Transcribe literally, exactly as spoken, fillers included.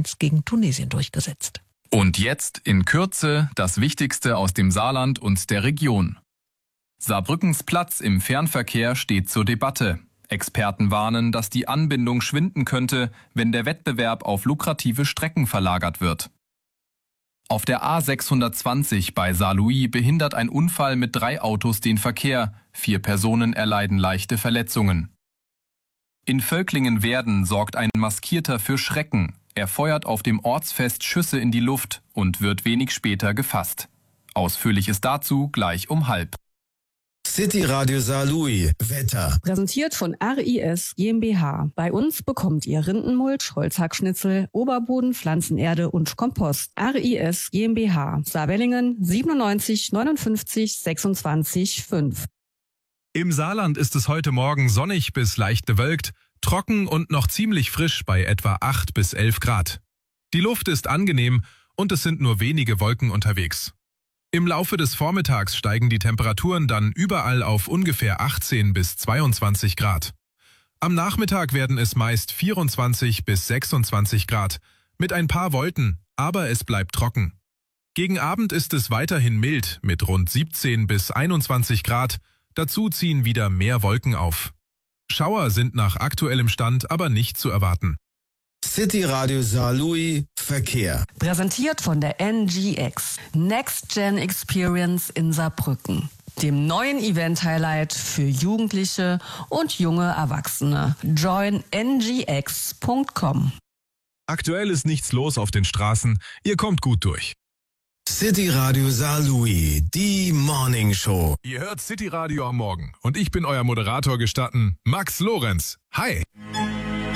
eins gegen Tunesien durchgesetzt. Und jetzt in Kürze das Wichtigste aus dem Saarland und der Region. Saarbrückens Platz im Fernverkehr steht zur Debatte. Experten warnen, dass die Anbindung schwinden könnte, wenn der Wettbewerb auf lukrative Strecken verlagert wird. Auf der A sechshundertzwanzig bei Saarlouis behindert ein Unfall mit drei Autos den Verkehr. Vier Personen erleiden leichte Verletzungen. In Völklingen-Werden sorgt ein Maskierter für Schrecken. Er feuert auf dem Ortsfest Schüsse in die Luft und wird wenig später gefasst. Ausführliches dazu gleich um halb. City Radio Saarlouis, Wetter. Präsentiert von R I S GmbH. Bei uns bekommt ihr Rindenmulch, Holzhackschnitzel, Oberboden, Pflanzenerde und Kompost. R I S GmbH. Saarwellingen siebenundneunzig neunundfünfzig sechsundzwanzig fünf. Im Saarland ist es heute Morgen sonnig bis leicht bewölkt, trocken und noch ziemlich frisch bei etwa acht bis elf Grad. Die Luft ist angenehm und es sind nur wenige Wolken unterwegs. Im Laufe des Vormittags steigen die Temperaturen dann überall auf ungefähr achtzehn bis zweiundzwanzig Grad. Am Nachmittag werden es meist vierundzwanzig bis sechsundzwanzig Grad, mit ein paar Wolken, aber es bleibt trocken. Gegen Abend ist es weiterhin mild mit rund siebzehn bis einundzwanzig Grad, dazu ziehen wieder mehr Wolken auf. Schauer sind nach aktuellem Stand aber nicht zu erwarten. City Radio Saarlouis, Verkehr. Präsentiert von der N G X. Next Gen Experience in Saarbrücken. Dem neuen Event-Highlight für Jugendliche und junge Erwachsene. join n g x punkt com. Aktuell ist nichts los auf den Straßen, ihr kommt gut durch. City Radio Saarlouis, die Morning Show. Ihr hört City Radio am Morgen und ich bin euer Moderator gestatten, Max Lorenz. Hi!